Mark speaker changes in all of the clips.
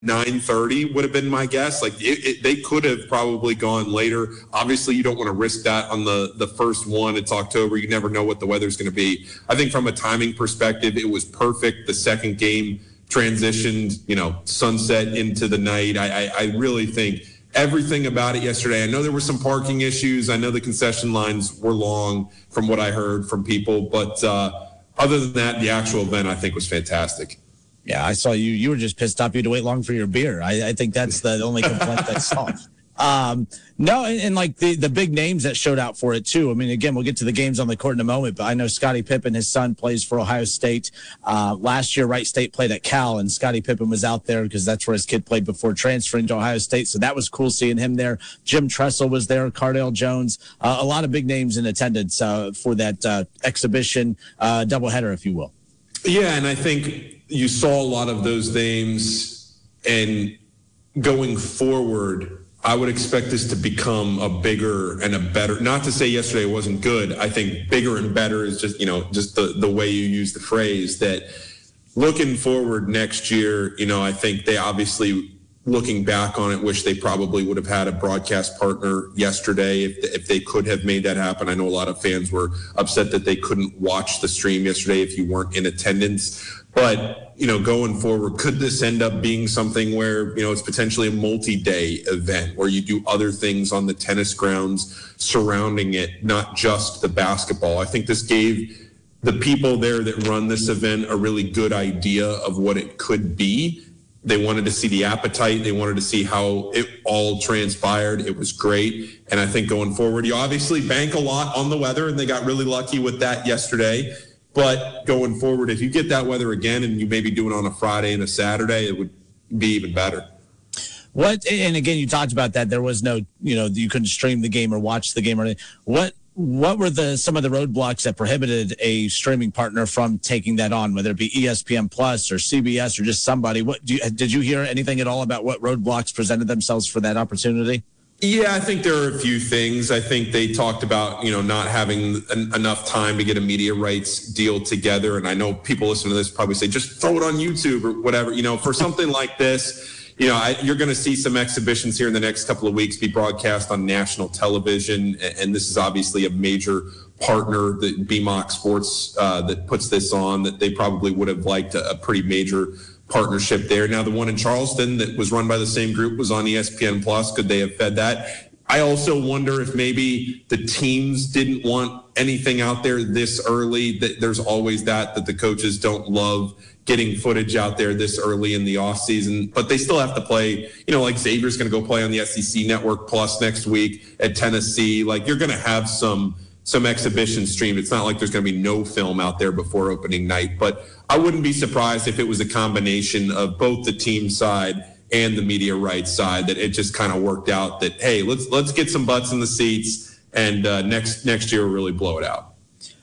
Speaker 1: 9:30 would have been my guess. Like they could have probably gone later. Obviously, you don't want to risk that on the first one. It's October. You never know what the weather's going to be. I think from a timing perspective, it was perfect. The second game transitioned, sunset into the night. I really think everything about it yesterday. I know there were some parking issues. I know the concession lines were long from what I heard from people. But other than that, the actual event I think was fantastic.
Speaker 2: Yeah, I saw you. You were just pissed off you had to wait long for your beer. I think that's the only complaint I saw. No, and like the big names that showed out for it too. I mean, again, we'll get to the games on the court in a moment, but I know Scottie Pippen, his son, plays for Ohio State. Last year, Wright State played at Cal, and Scottie Pippen was out there because that's where his kid played before transferring to Ohio State. So that was cool seeing him there. Jim Tressel was there, Cardale Jones, a lot of big names in attendance for that exhibition doubleheader, if you will.
Speaker 1: Yeah, and I think you saw a lot of those names, and going forward, I would expect this to become a bigger and a better, not to say yesterday wasn't good. I think bigger and better is just the way you use the phrase. That looking forward next year, I think they obviously, looking back on it, wish they probably would have had a broadcast partner yesterday if they could have made that happen. I know a lot of fans were upset that they couldn't watch the stream yesterday if you weren't in attendance. But, going forward, could this end up being something where, it's potentially a multi-day event where you do other things on the tennis grounds surrounding it, not just the basketball? I think this gave the people there that run this event a really good idea of what it could be. They wanted to see the appetite. They wanted to see how it all transpired. It was great. And I think going forward, you obviously bank a lot on the weather, and they got really lucky with that yesterday. But going forward, if you get that weather again and you maybe do it on a Friday and a Saturday, it would be even better.
Speaker 2: And again, you talked about that. There was no, you couldn't stream the game or watch the game or anything. What were some of the roadblocks that prohibited a streaming partner from taking that on, whether it be ESPN Plus or CBS or just somebody? Did you hear anything at all about what roadblocks presented themselves for that opportunity?
Speaker 1: Yeah, I think there are a few things. I think they talked about, not having enough time to get a media rights deal together. And I know people listening to this probably say, just throw it on YouTube or whatever. For something like this, you're going to see some exhibitions here in the next couple of weeks be broadcast on national television. And this is obviously a major partner, that BMOC Sports, that puts this on, that they probably would have liked a pretty major partnership there. Now, the one in Charleston that was run by the same group was on ESPN Plus. Could they have fed that? I also wonder if maybe the teams didn't want anything out there this early. That there's always that the coaches don't love getting footage out there this early in the offseason, but they still have to play. Like Xavier's going to go play on the SEC Network Plus next week at Tennessee. Like, you're going to have some exhibition streamed. It's not like there's going to be no film out there before opening night, but I wouldn't be surprised if it was a combination of both the team side and the media rights side, that it just kind of worked out that, hey, let's get some butts in the seats, and next year we'll really blow it out.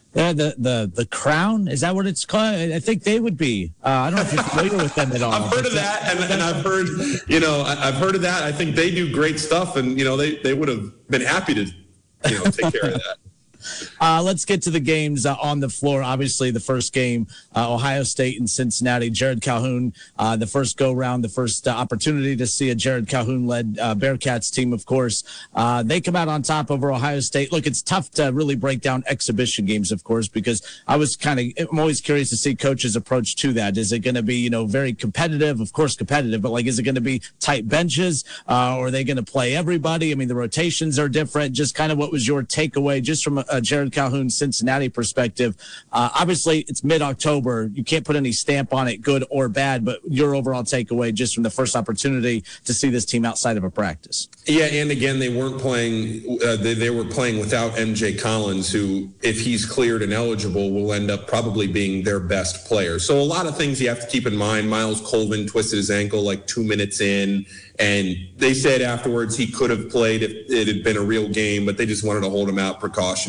Speaker 2: The Crown, is that what it's called? I think they would be. I don't know if you're familiar with them at all.
Speaker 1: I've heard of that, and I've heard, I've heard of that. I think they do great stuff, and they would have been happy to, take care of that.
Speaker 2: Let's get to the games on the floor. Obviously, the first game, Ohio State and Cincinnati. Jared Calhoun, the first go-round, the first opportunity to see a Jared Calhoun-led Bearcats team, of course. They come out on top over Ohio State. Look, it's tough to really break down exhibition games, of course, because I'm always curious to see coaches' approach to that. Is it going to be, very competitive? Of course, competitive, but is it going to be tight benches? Or are they going to play everybody? I mean, the rotations are different. Just kind of what was your takeaway just from a Jared Calhoun Cincinnati perspective? Obviously, it's mid-October. You can't put any stamp on it, good or bad, but your overall takeaway just from the first opportunity to see this team outside of a practice.
Speaker 1: Yeah, and again, they weren't playing. They were playing without MJ Collins, who, if he's cleared and eligible, will end up probably being their best player. So a lot of things you have to keep in mind. Miles Colvin twisted his ankle 2 minutes in, and they said afterwards he could have played if it had been a real game, but they just wanted to hold him out precautionary.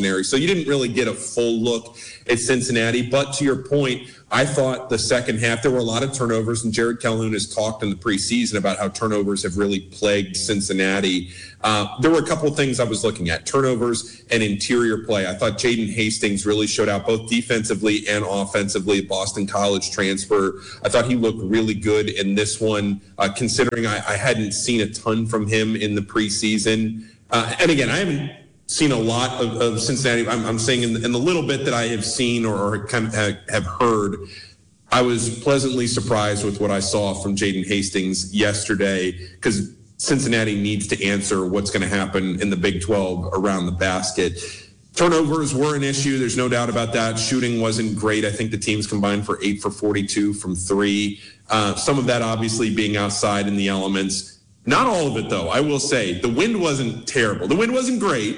Speaker 1: secondary. So you didn't really get a full look at Cincinnati. But to your point, I thought the second half, there were a lot of turnovers, and Jared Calhoun has talked in the preseason about how turnovers have really plagued Cincinnati. There were a couple of things I was looking at, turnovers and interior play. I thought Jaden Hastings really showed out both defensively and offensively, Boston College transfer. I thought he looked really good in this one, considering I hadn't seen a ton from him in the preseason. And again, I haven't seen a lot of Cincinnati. I'm saying in the little bit that I have seen or kind of have heard, I was pleasantly surprised with what I saw from Jaden Hastings yesterday, because Cincinnati needs to answer what's going to happen in the Big 12 around the basket. Turnovers were an issue. There's no doubt about that. Shooting wasn't great. I think the teams combined for 8 for 42 from three. Some of that obviously being outside in the elements. Not all of it, though. I will say the wind wasn't terrible. The wind wasn't great.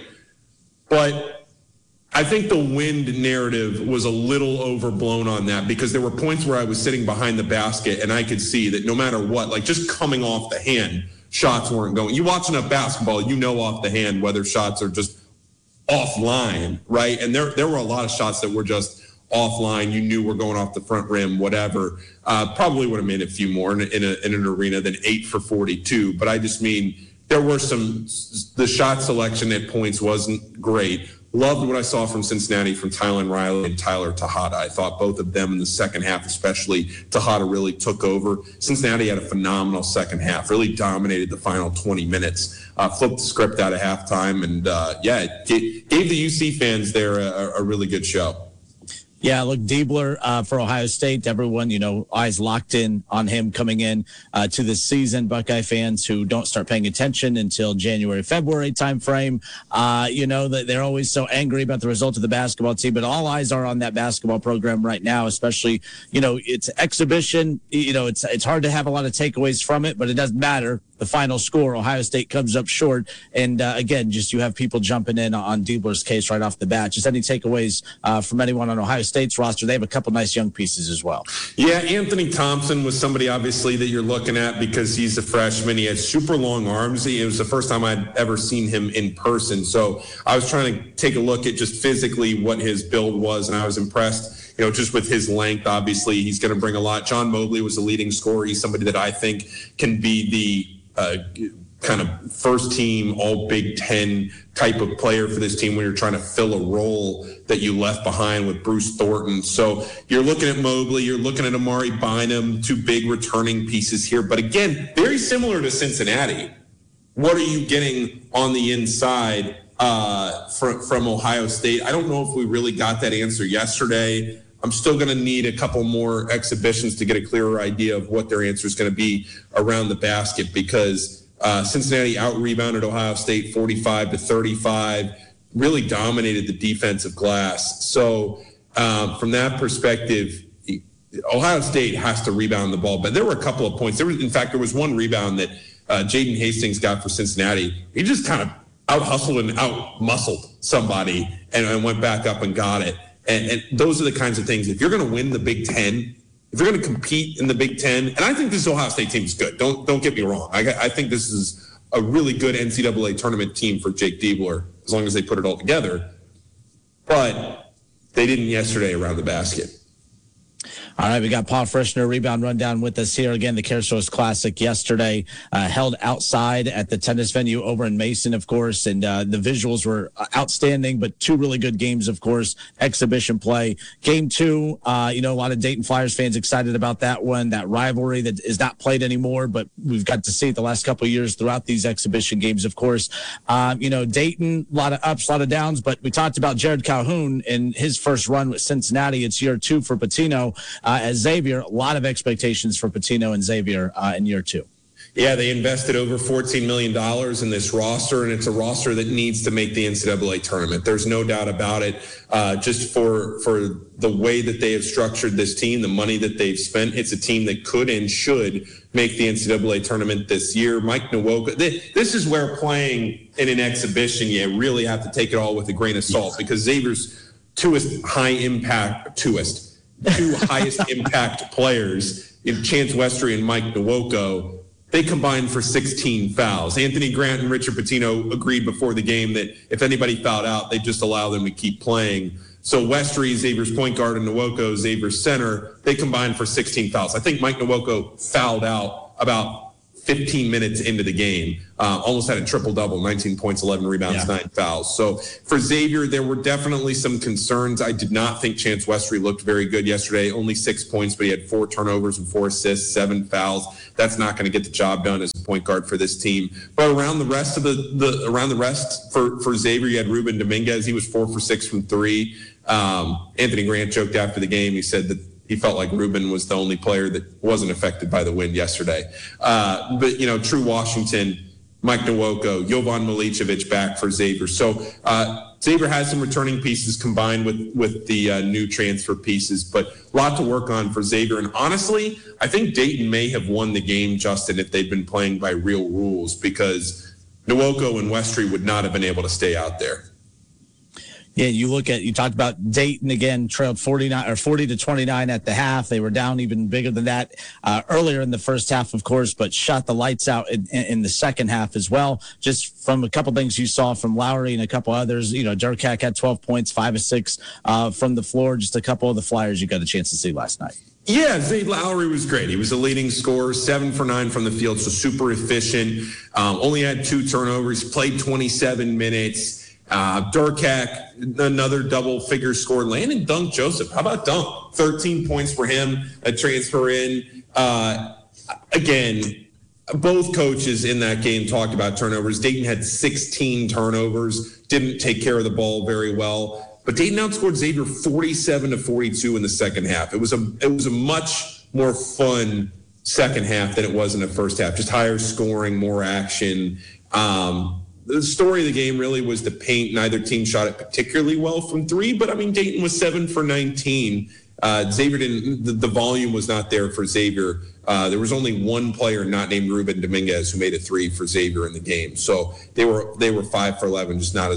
Speaker 1: But I think the wind narrative was a little overblown on that, because there were points where I was sitting behind the basket and I could see that no matter what, like just coming off the hand, shots weren't going. You watch enough basketball, you know off the hand whether shots are just offline, right? And there were a lot of shots that were just offline. You knew were going off the front rim, whatever. Probably would have made a few more in an arena than 8 for 42. But I just mean, there were the shot selection at points wasn't great. Loved what I saw from Cincinnati from Tylan Riley and Tyler Tejada. I thought both of them in the second half, especially Tejada, really took over. Cincinnati had a phenomenal second half, really dominated the final 20 minutes, flipped the script out of halftime, and gave the UC fans there a really good show.
Speaker 2: Yeah, look, Diebler for Ohio State, everyone, eyes locked in on him coming in to this season. Buckeye fans who don't start paying attention until January, February timeframe, that they're always so angry about the result of the basketball team, but all eyes are on that basketball program right now, especially, it's exhibition. It's hard to have a lot of takeaways from it, but it doesn't matter. The final score, Ohio State comes up short. And again, just you have people jumping in on Diebler's case right off the bat. Just any takeaways from anyone on Ohio State's roster? They have a couple nice young pieces as well.
Speaker 1: Yeah, Anthony Thompson was somebody obviously that you're looking at because he's a freshman. He had super long arms. It was the first time I'd ever seen him in person. So I was trying to take a look at just physically what his build was, and I was impressed. Just with his length, obviously he's going to bring a lot. John Mobley was the leading scorer. He's somebody that I think can be the kind of first team all Big Ten type of player for this team when you're trying to fill a role that you left behind with Bruce Thornton. So you're looking at Mobley, you're looking at Amari Bynum, two big returning pieces here. But again, very similar to Cincinnati. What are you getting on the inside from Ohio State? I don't know if we really got that answer yesterday. I'm still going to need a couple more exhibitions to get a clearer idea of what their answer is going to be around the basket, because Cincinnati out-rebounded Ohio State 45-35, really dominated the defensive glass. So from that perspective, Ohio State has to rebound the ball. But there were a couple of points. There was one rebound that Jaden Hastings got for Cincinnati. He just kind of out-hustled and out-muscled somebody and went back up and got it. And those are the kinds of things. If you're going to win the Big Ten, if you're going to compete in the Big Ten, and I think this Ohio State team is good. Don't get me wrong. I think this is a really good NCAA tournament team for Jake Diebler, as long as they put it all together. But they didn't yesterday around the basket.
Speaker 2: All right, we got Paul Frischner, rebound rundown with us here. Again, the CareSource Classic yesterday held outside at the tennis venue over in Mason, of course, and the visuals were outstanding, but two really good games, of course, exhibition play. Game two, a lot of Dayton Flyers fans excited about that one, that rivalry that is not played anymore, but we've got to see it the last couple of years throughout these exhibition games, of course. Dayton, a lot of ups, a lot of downs, but we talked about Jared Calhoun in his first run with Cincinnati. It's year two for Pitino. As Xavier, a lot of expectations for Pitino and Xavier in year two.
Speaker 1: Yeah, they invested over $14 million in this roster, and it's a roster that needs to make the NCAA tournament. There's no doubt about it. Just for the way that they have structured this team, the money that they've spent, it's a team that could and should make the NCAA tournament this year. Mike Nwoka, this is where playing in an exhibition, you really have to take it all with a grain of salt, because Xavier's two highest impact players in Chance Westry and Mike Nwoka they combined for 16 fouls. Anthony Grant and Richard Pitino agreed before the game that if anybody fouled out, they just allow them to keep playing. So Westry, Xavier's point guard, and Nwoko, Xavier's center, they combined for 16 fouls. I think Mike Nwoko fouled out about 15 minutes into the game, almost had a triple-double, 19 points, 11 rebounds, 9 fouls. So for Xavier, there were definitely some concerns. I did not think Chance Westry looked very good yesterday. Only 6 points, but he had 4 turnovers and 4 assists, 7 fouls. That's not going to get the job done as a point guard for this team. But around the rest of for Xavier, you had Ruben Dominguez. He was 4 for 6 from 3. Anthony Grant joked after the game. He said that he felt like Ruben was the only player that wasn't affected by the wind yesterday. But, True Washington, Mike Nwoko, Jovan Milicevic back for Xavier. So Xavier has some returning pieces combined with the new transfer pieces, but a lot to work on for Xavier. And honestly, I think Dayton may have won the game, Justin, if they'd been playing by real rules, because Nwoko and Westry would not have been able to stay out there.
Speaker 2: Yeah, you talked about Dayton again, trailed 40 to 29 at the half. They were down even bigger than that earlier in the first half, of course, but shot the lights out in the second half as well. Just from a couple things you saw from Lowry and a couple others, Durkak had 12 points, 5 of 6 from the floor. Just a couple of the Flyers you got a chance to see last night.
Speaker 1: Yeah, Zay Lowry was great. He was the leading scorer, 7 for 9 from the field, so super efficient. Only had 2 turnovers, played 27 minutes. Durkak, another double-figure score. Landon Dunk Joseph, how about Dunk? 13 points for him, a transfer in. Again, both coaches in that game talked about turnovers. Dayton had 16 turnovers, didn't take care of the ball very well. But Dayton outscored Xavier 47-42 in the second half. It was a much more fun second half than it was in the first half. Just higher scoring, more action. The story of the game really was the paint. Neither team shot it particularly well from 3, but Dayton was 7 for 19. Xavier didn't. The volume was not there for Xavier. There was only one player not named Ruben Dominguez who made a 3 for Xavier in the game. So they were 5 for 11, just not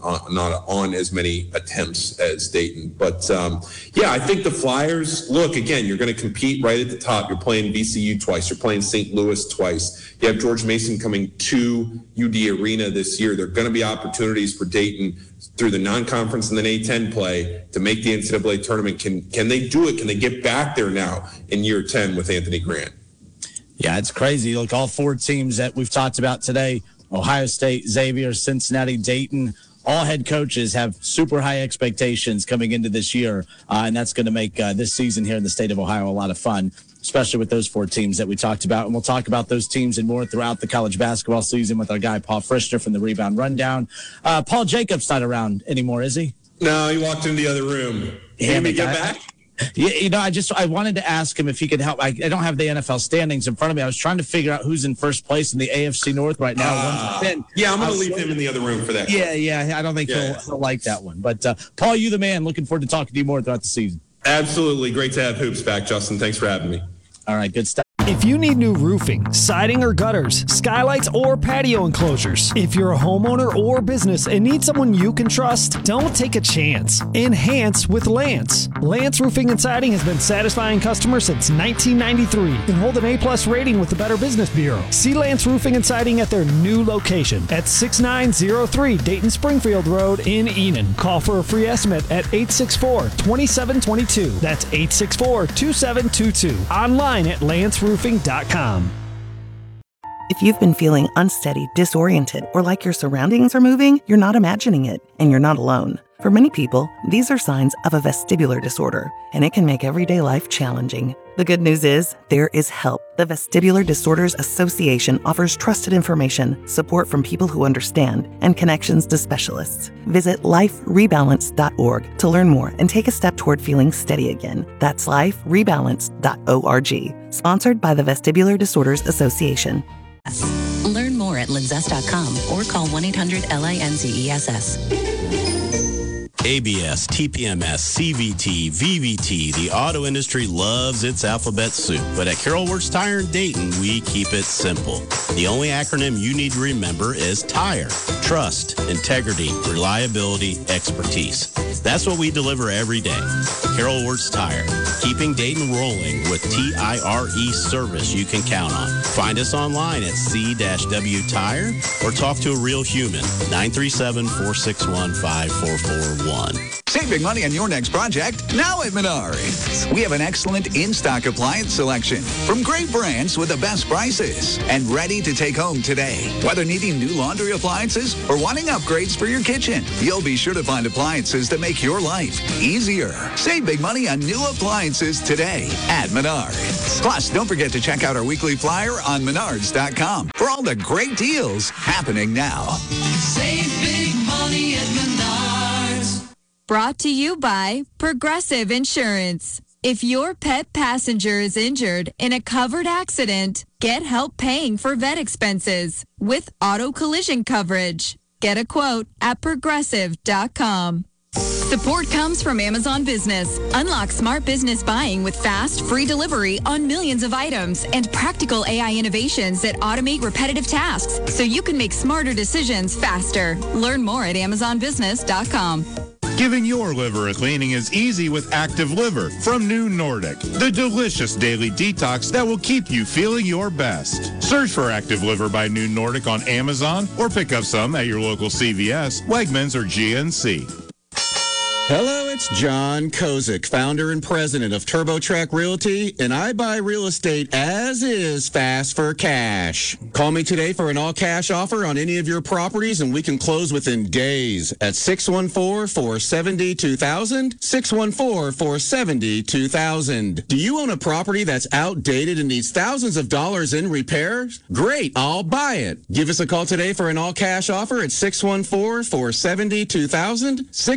Speaker 1: on as many attempts as Dayton. But I think the Flyers. Look, again, you're going to compete right at the top. You're playing VCU twice. You're playing St. Louis twice. You have George Mason coming to UD Arena this year. There are going to be opportunities for Dayton through the non-conference and then A-10 play to make the NCAA tournament. Can they do it? Can they get back there now in year 10 with Anthony Grant?
Speaker 2: Yeah, it's crazy. Look, all 4 teams that we've talked about today, Ohio State, Xavier, Cincinnati, Dayton, all head coaches have super high expectations coming into this year, and that's going to make this season here in the state of Ohio a lot of fun, especially with those 4 teams that we talked about. And we'll talk about those teams and more throughout the college basketball season with our guy Paul Frischner from the Rebound Rundown. Paul Jacobs not around anymore, is he?
Speaker 1: No, he walked into the other room. Can he get back?
Speaker 2: Yeah, I wanted to ask him if he could help. I don't have the NFL standings in front of me. I was trying to figure out who's in first place in the AFC North right now.
Speaker 1: Yeah, I'm going to leave him in the other room for that.
Speaker 2: Yeah. I don't think he'll like that one. But Paul, you the man. Looking forward to talking to you more throughout the season.
Speaker 1: Absolutely. Great to have Hoops back, Justin. Thanks for having me.
Speaker 2: All right, good stuff.
Speaker 3: If you need new roofing, siding or gutters, skylights or patio enclosures, if you're a homeowner or business and need someone you can trust, don't take a chance. Enhance with Lance. Lance Roofing and Siding has been satisfying customers since 1993 and hold an A+ rating with the Better Business Bureau. See Lance Roofing and Siding at their new location at 6903 Dayton Springfield Road in Enon. Call for a free estimate at 864-2722. That's 864-2722. Online at lanceroofing.com.
Speaker 4: If you've been feeling unsteady, disoriented, or like your surroundings are moving, you're not imagining it, and you're not alone. For many people, these are signs of a vestibular disorder, and it can make everyday life challenging. The good news is, there is help. The Vestibular Disorders Association offers trusted information, support from people who understand, and connections to specialists. Visit liferebalance.org to learn more and take a step toward feeling steady again. That's liferebalance.org. Sponsored by the Vestibular Disorders Association.
Speaker 5: Learn more at linzess.com or call 1-800-LINZESS. ABS, TPMS, CVT, VVT, the auto industry loves its alphabet soup. But at Carroll Works Tire in Dayton, we keep it simple. The only acronym you need to remember is TIRE. Trust, integrity, reliability, expertise. That's what we deliver every day. Carroll Works Tire, keeping Dayton rolling with TIRE service you can count on. Find us online at C-W Tire or talk to a real human, 937-461-5441.
Speaker 6: Save big money on your next project now at Menards. We have an excellent in-stock appliance selection from great brands with the best prices and ready to take home today. Whether needing new laundry appliances or wanting upgrades for your kitchen, you'll be sure to find appliances that make your life easier. Save big money on new appliances today at Menards. Plus, don't forget to check out our weekly flyer on Menards.com for all the great deals happening now.
Speaker 7: Save big money at Menards.
Speaker 8: Brought to you by Progressive Insurance. If your pet passenger is injured in a covered accident, get help paying for vet expenses with auto collision coverage. Get a quote at progressive.com. Support comes from Amazon Business. Unlock smart business buying with fast, free delivery on millions of items and practical AI innovations that automate repetitive tasks so you can make smarter decisions faster. Learn more at amazonbusiness.com.
Speaker 9: Giving your liver a cleaning is easy with Active Liver from New Nordic, the delicious daily detox that will keep you feeling your best. Search for Active Liver by New Nordic on Amazon or pick up some at your local CVS, Wegmans, or GNC.
Speaker 10: Hello, it's John Kozik, founder and president of TurboTrack Realty, and I buy real estate as is fast for cash. Call me today for an all-cash offer on any of your properties, and we can close within days at 614-470-2000, 614-470-2000. Do you own a property that's outdated and needs thousands of dollars in repairs? Great, I'll buy it. Give us a call today for an all-cash offer at 614-470-2000,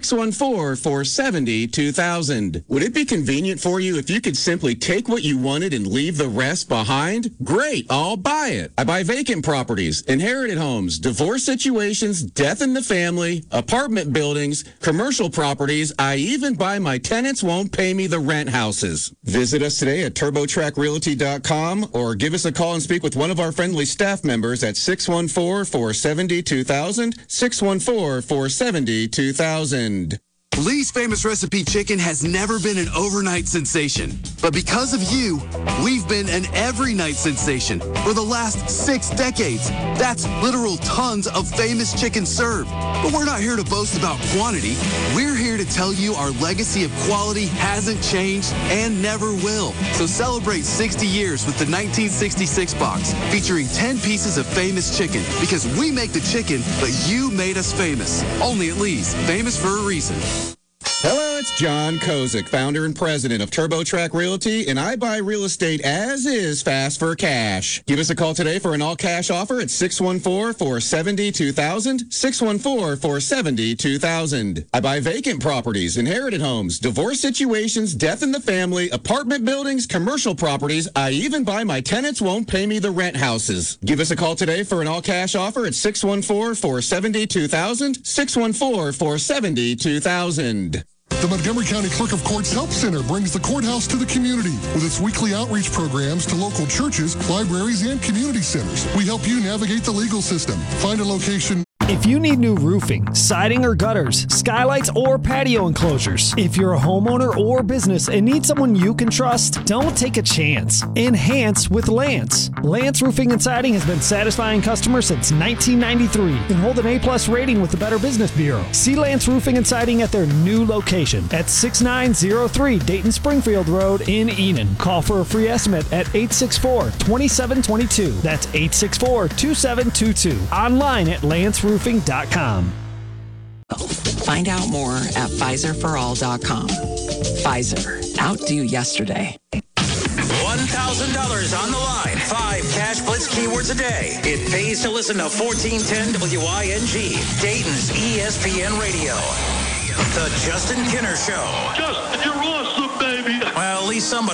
Speaker 10: 614-470-2000. Would it be convenient for you if you could simply take what you wanted and leave the rest behind? Great, I'll buy it. I buy vacant properties, inherited homes, divorce situations, death in the family, apartment buildings, commercial properties. I even buy my tenants won't pay me the rent houses. Visit us today at TurboTrackRealty.com or give us a call and speak with one of our friendly staff members at 614-470-2000, 614-470-2000.
Speaker 11: Lee's Famous Recipe Chicken has never been an overnight sensation. But because of you, we've been an every night sensation for the last 6 decades. That's literal tons of famous chicken served. But we're not here to boast about quantity. We're here to tell you our legacy of quality hasn't changed and never will. So celebrate 60 years with the 1966 box featuring 10 pieces of famous chicken because we make the chicken, but you made us famous. Only at Lee's, famous for a reason.
Speaker 10: Hello, it's John Kozik, founder and president of TurboTrack Realty, and I buy real estate as is fast for cash. Give us a call today for an all-cash offer at 614-470-2000, 614-470-2000. I buy vacant properties, inherited homes, divorce situations, death in the family, apartment buildings, commercial properties. I even buy my tenants won't pay me the rent houses. Give us a call today for an all-cash offer at 614-470-2000, 614-470-2000.
Speaker 12: The Montgomery County Clerk of Courts Help Center brings the courthouse to the community with its weekly outreach programs to local churches, libraries, and community centers. We help you navigate the legal system. Find a location.
Speaker 3: If you need new roofing, siding or gutters, skylights or patio enclosures, if you're a homeowner or business and need someone you can trust, don't take a chance. Enhance with Lance. Lance Roofing and Siding has been satisfying customers since 1993 and hold an A+ rating with the Better Business Bureau. See Lance Roofing and Siding at their new location at 6903 Dayton Springfield Road in Enon. Call for a free estimate at 864-2722. That's 864-2722. Online at lanceroofing.com.
Speaker 13: Find out more at PfizerForAll.com. Pfizer. Outdo yesterday.
Speaker 14: $1,000 on the line. 5 Cash Blitz keywords a day. It pays to listen to 1410 WING, Dayton's ESPN Radio. The Justin Kinner Show.
Speaker 15: Justin, you're awesome, baby.
Speaker 14: Well, at least somebody